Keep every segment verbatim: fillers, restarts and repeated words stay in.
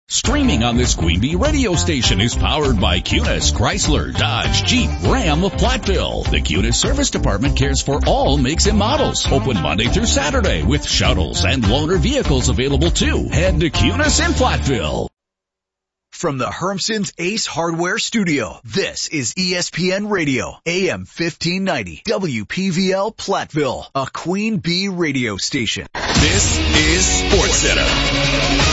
Streaming on this Queen Bee radio station is powered by Cunis, Chrysler, Dodge, Jeep, Ram of Platteville. The Cunis Service Department cares for all makes and models. Open Monday through Saturday with shuttles and loaner vehicles available too. Head to Cunis in Platteville. From the Hermson's Ace Hardware Studio, this is E S P N Radio, A M fifteen ninety, W P V L Platteville, a Queen Bee radio station. This is SportsCenter.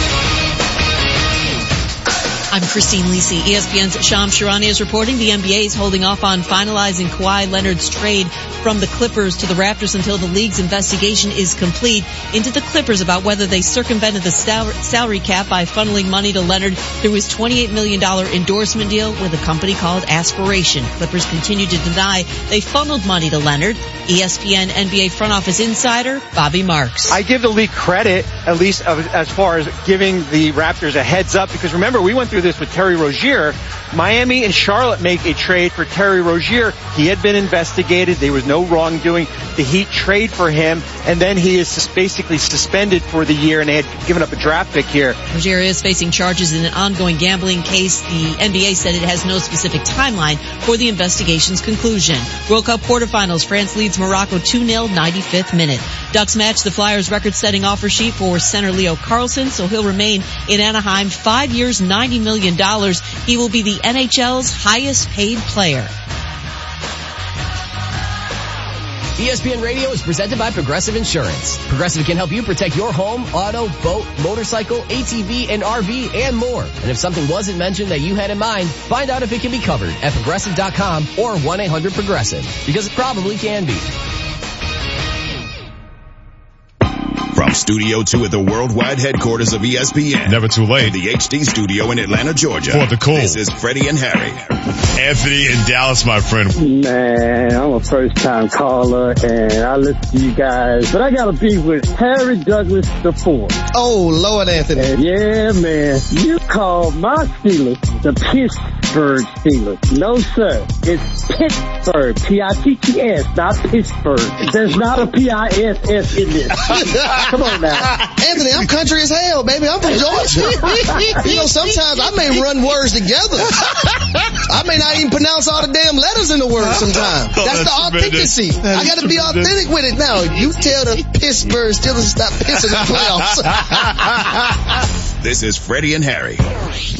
I'm Christine Lisi. E S P N's Shams Charania is reporting the N B A is holding off on finalizing Kawhi Leonard's trade from the Clippers to the Raptors until the league's investigation is complete into the Clippers about whether they circumvented the sal- salary cap by funneling money to Leonard through his twenty-eight million dollars endorsement deal with a company called Aspiration. Clippers continue to deny they funneled money to Leonard. E S P N N B A front office insider Bobby Marks. I give the league credit, at least as far as giving the Raptors a heads up, because remember, we went through this with Terry Rozier. Miami and Charlotte make a trade for Terry Rozier. He had been investigated. There was no wrongdoing. The Heat trade for him, and then he is basically suspended for the year, and they had given up a draft pick here. Rozier is facing charges in an ongoing gambling case. The N B A said it has no specific timeline for the investigation's conclusion. World Cup quarterfinals, France leads Morocco two nil, ninety-fifth minute. Ducks match the Flyers' record-setting offer sheet for center Leo Carlsson, so he'll remain in Anaheim five years, ninety million dollars. He will be the N H L's highest-paid player. E S P N Radio is presented by Progressive Insurance. Progressive can help you protect your home, auto, boat, motorcycle, A T V, and R V, and more. And if something wasn't mentioned that you had in mind, find out if it can be covered at progressive dot com or one eight hundred progressive, because it probably can be. From Studio two at the worldwide headquarters of E S P N. Never too late. The H D studio in Atlanta, Georgia. For the cool. This is Freddie and Harry. Anthony in Dallas, my friend. Man, I'm a first time caller and I listen to you guys, but I gotta be with Harry Douglas the fourth. Oh, Lord, Anthony. And yeah, man, you call my Steelers the Pittsburgh Steelers. No, sir. It's Pittsburgh. P I T T S, not Pittsburgh. There's not a P I S S in this. Come on now. Anthony, I'm country as hell, baby. I'm from Georgia. You know, sometimes I may run words together. I may not even pronounce all the damn letters in the word sometimes. Oh, that's, that's the authenticity. That I got to be tremendous. authentic with it now. You tell the Pittsburgh Steelers to stop pissing in the playoffs. This is Freddie and Harry.